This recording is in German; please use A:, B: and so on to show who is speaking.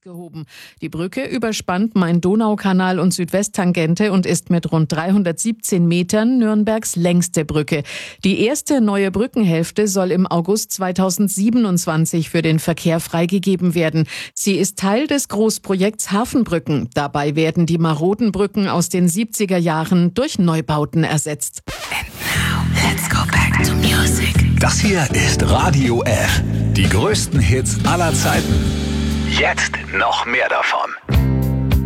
A: ausgehoben. Die Brücke überspannt Main-Donau-Kanal und Südwesttangente und ist mit rund 317 Metern Nürnbergs längste Brücke. Die erste neue Brückenhälfte soll im August 2027 für den Verkehr freigegeben werden. Sie ist Teil des Großprojekts Hafenbrücken. Dabei werden die maroden Brücken aus den 70er Jahren durch Neubauten ersetzt.
B: And now, let's go back to music.
C: Das hier ist Radio F. Die größten Hits aller Zeiten. Jetzt noch mehr davon.